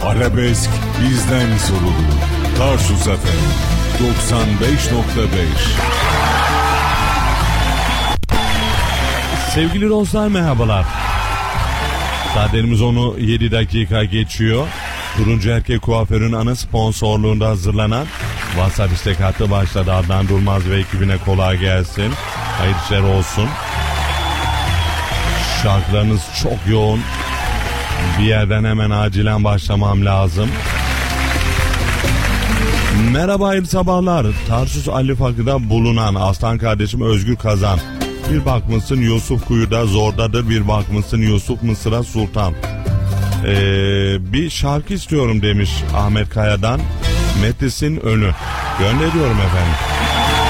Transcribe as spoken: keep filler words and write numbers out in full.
Arabesk bizden sorulur. Tarsus F M doksan beş nokta beş. Sevgili dostlar, merhabalar. Saatlerimiz onu yedi dakika geçiyor. Turuncu Erkek Kuaför'ün ana sponsorluğunda hazırlanan WhatsApp istek hattı başladı. Adnan Durmaz ve ekibine kolay gelsin. Hayırlı işler olsun. Şarkılarınız çok yoğun. Bir yerden hemen acilen başlamam lazım. Merhaba, hayırlı sabahlar. Tarsus Ali Fakı'da bulunan aslan kardeşim Özgür Kazan. Bir bakmışsın Yusuf kuyuda zordadır, bir bakmışsın Yusuf Mısır'a sultan. Ee, bir şarkı istiyorum demiş Ahmet Kaya'dan. Metis'in önü. Gönderiyorum efendim.